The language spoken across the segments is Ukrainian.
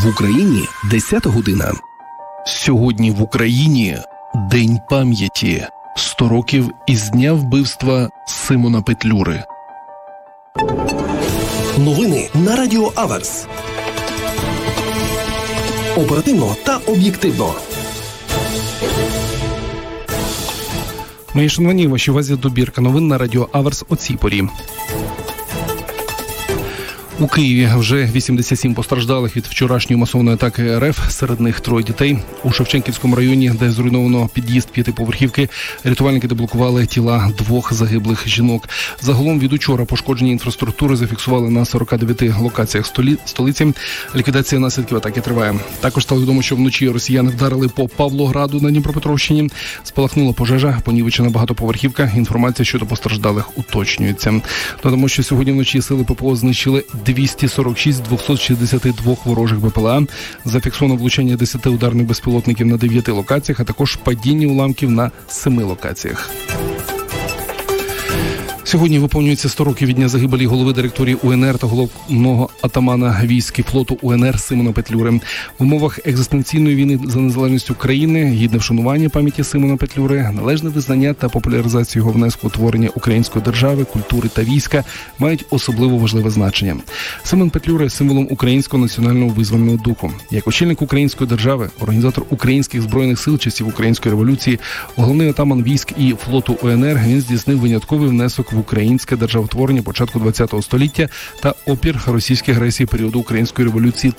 В Україні 10 година. Сьогодні в Україні День пам'яті. 100 років із дня вбивства Симона Петлюри. Новини на Радіо Аверс. Оперативно та об'єктивно. Мої шановані, вашій увазі добірка новин на Радіо Аверс о цій порі. У Києві вже 87 постраждалих від вчорашньої масової атаки РФ, серед них 3 дітей. У Шевченківському районі, де зруйновано під'їзд 5-поверхівки, рятувальники деблокували тіла 2 загиблих жінок. Загалом від учора пошкодження інфраструктури зафіксували на 49 локаціях столиці. Ліквідація наслідків атаки триває. Також стало відомо, що вночі росіяни вдарили по Павлограду на Дніпропетровщині. Спалахнула пожежа, понівечена багатоповерхівка. Інформація щодо постраждалих уточнюється. Додамо, що сьогодні вночі сили ППО знищили 246 з 262 ворожих БПЛА. Зафіксовано влучання 10 ударних безпілотників на 9 локаціях, а також падіння уламків на 7 локаціях. Сьогодні виповнюється 100 років від дня загибелі голови директорії УНР та головного атамана військ і флоту УНР Симона Петлюри. В умовах екзистенційної війни за незалежність України гідне вшанування пам'яті Симона Петлюри, належне визнання та популяризацію його внеску у творення української держави, культури та війська мають особливо важливе значення. Симон Петлюра є символом українського національного визвольного духу. Як очільник української держави, організатор українських збройних сил часів української революції, головний атаман військ і флоту УНР, він здійснив винятковий внесок в українське державотворення початку ХХ століття та опір російській агресії періоду української революції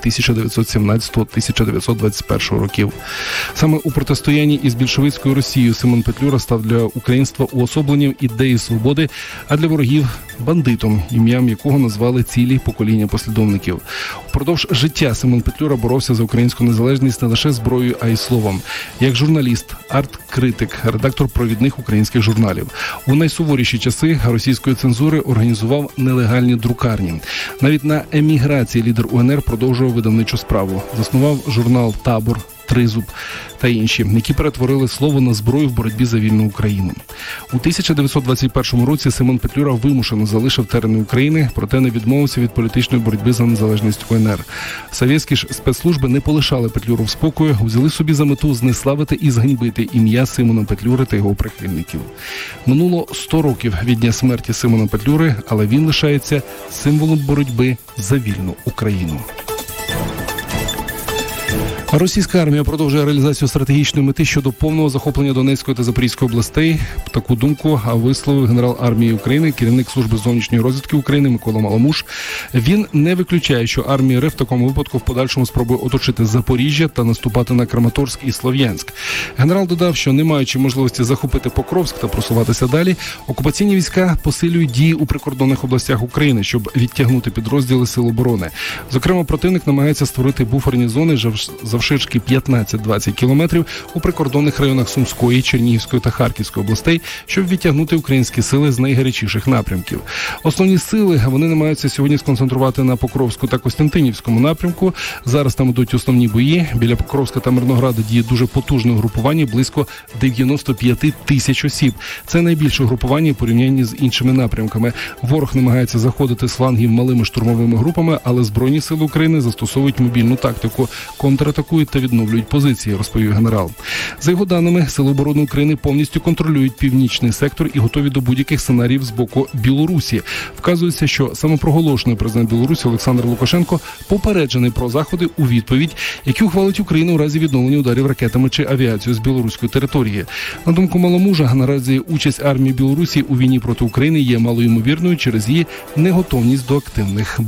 1917-1921 років. Саме у протистоянні із більшовицькою Росією Симон Петлюра став для українства уособленням ідеї свободи, а для ворогів – бандитом, ім'ям якого назвали цілі покоління послідовників. Упродовж життя Симон Петлюра боровся за українську незалежність не лише зброєю, а й словом. Як журналіст, арт-критик, редактор провідних українських журналів. У найсуворіші часи російської цензури організував нелегальні друкарні. Навіть на еміграції лідер УНР продовжував видавничу справу. Заснував журнал «Табор», «Тризуб» та інші, які перетворили слово на зброю в боротьбі за вільну Україну. У 1921 році Симон Петлюра вимушено залишив терени України, проте не відмовився від політичної боротьби за незалежність УНР. Совєтські ж спецслужби не полишали Петлюру в спокою, взяли собі за мету знеславити і зганьбити ім'я Симона Петлюри та його прихильників. Минуло 100 років від дня смерті Симона Петлюри, але він лишається символом боротьби за вільну Україну. Російська армія продовжує реалізацію стратегічної мети щодо повного захоплення Донецької та Запорізької областей. Таку думку висловив генерал армії України, керівник служби зовнішньої розвідки України Микола Маламуш. Він не виключає, що армія РФ в такому випадку в подальшому спробує оточити Запоріжжя та наступати на Краматорськ і Слов'янськ. Генерал додав, що не маючи можливості захопити Покровськ та просуватися далі, окупаційні війська посилюють дії у прикордонних областях України, щоб відтягнути підрозділи Сил оборони. Зокрема, противник намагається створити буферні зони завширшки 15-20 кілометрів у прикордонних районах Сумської, Чернігівської та Харківської областей, щоб відтягнути українські сили з найгарячіших напрямків. Основні сили вони намагаються сьогодні сконцентрувати на Покровську та Костянтинівському напрямку. Зараз там ідуть основні бої. Біля Покровська та Мирнограда діє дуже потужне угрупування, близько 95 тисяч осіб. Це найбільше угрупування в порівнянні з іншими напрямками. Ворог намагається заходити з флангів малими штурмовими групами, але Збройні сили України застосовують мобільну тактику, контратакують та відновлюють позиції, розповів генерал. За його даними, Сили оборони України повністю контролюють північний сектор і готові до будь-яких сценаріїв з боку Білорусі. Вказується, що самопроголошений президент Білорусі Олександр Лукашенко попереджений про заходи у відповідь, які ухвалить Україна у разі відновлення ударів ракетами чи авіацією з білоруської території. На думку Маламужа, наразі участь армії Білорусі у війні проти України є малоймовірною через її неготовність до активних